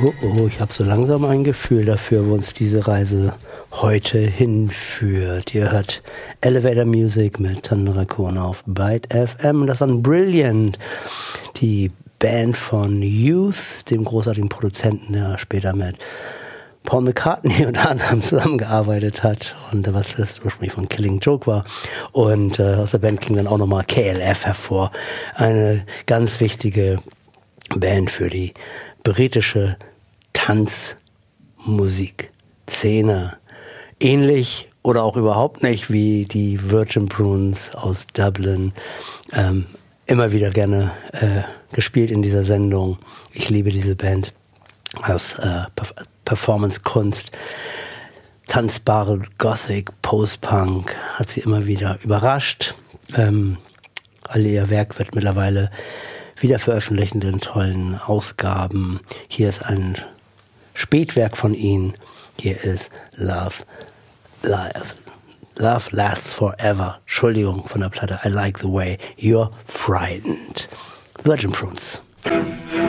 Oh, ich habe so langsam ein Gefühl dafür, wo uns diese Reise heute hinführt. Ihr hört Elevator Music mit Tundra Kohn auf Byte FM und das war Brilliant, die Band von Youth, dem großartigen Produzenten, der später mit Paul McCartney unter anderem zusammengearbeitet hat und was das ursprünglich von Killing Joke war. Und aus der Band ging dann auch nochmal KLF hervor. Eine ganz wichtige Band für die britische Tanzmusik-Szene. Ähnlich oder auch überhaupt nicht wie die Virgin Prunes aus Dublin. Immer wieder gerne gespielt in dieser Sendung. Ich liebe diese Band aus Performance-Kunst. Tanzbare Gothic, Post-Punk hat sie immer wieder überrascht. All ihr Werk wird mittlerweile wieder veröffentlicht in tollen Ausgaben. Hier ist ein Spätwerk von ihnen. Hier ist Love Lasts Forever. Entschuldigung, von der Platte I Like the Way You're Frightened. Virgin Prunes.